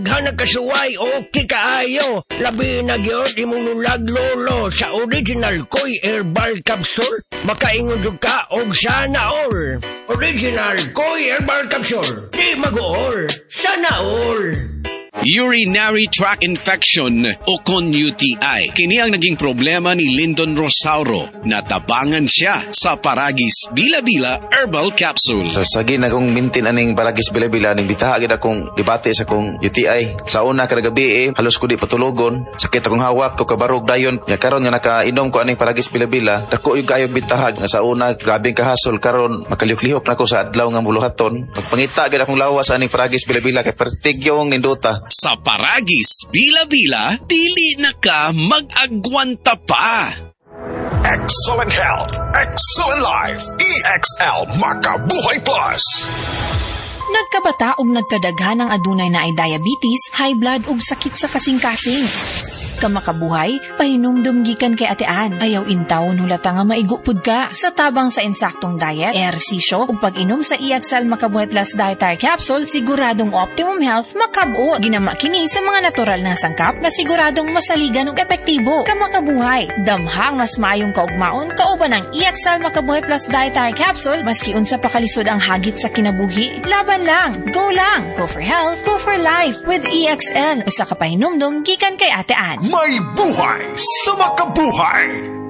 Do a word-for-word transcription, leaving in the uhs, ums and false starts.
Hanag kasuway, okay kaayo. Labi na gyud imong nulag lolo sa original Koy Herbal Capsule. Makaingon jud ka og sana all. Original Koy Herbal Capsule. Di mag-all, sana all. Urinary tract infection o kon U T I. Kini ang naging problema ni Lyndon Rosauro. Natabangan siya sa Paragis Bila-Bila Herbal Capsule. Sa sagi na kong mintin aning Paragis Bila-Bila, ning bitahagin akong debate sa kong U T I. Sa una kada gabi eh, halos ko di patulogon. Sakit akong hawak ko kabarog dayon. Ya karon nga nakainom ko aning Paragis Bila-Bila, dako yung kayog bitahag nga sa una grabing kahasol karon makalihok-lihok na ko sa adlaw nga muluhaton. Pagpangita gid akong lawas aning Paragis Bila-Bila kay pertigyong ninduta. Sa Paragis Bila-Bila, dili na ka mag-agwanta pa. Excellent health, excellent life. E X L Makabuhay Plus. Nagkabata og nagkadaghan ng adunay na ay diabetes, high blood ug sakit sa kasing-kasing. Kamakabuhay, pahinumdum gikan kay atean. Ayaw intaw nulata nga maigupod ka. Sa tabang sa insaktong diet, ehersisyo ug pag-inom sa E X L Makabuhay Plus Dietary Capsule, siguradong optimum health makab-o. Ginama kini sa mga natural na sangkap na siguradong masaligan ug epektibo. Kamakabuhay, damhang mas maayong kaugmaon kauban ng E X L Makabuhay Plus Dietary Capsule maski unsa pa kalisod ang hagit sa kinabuhi. Laban lang, go lang. Go for health, go for life with E X L. Usa ka pahinumdum gikan kay atean. May buhay sa makabuhay!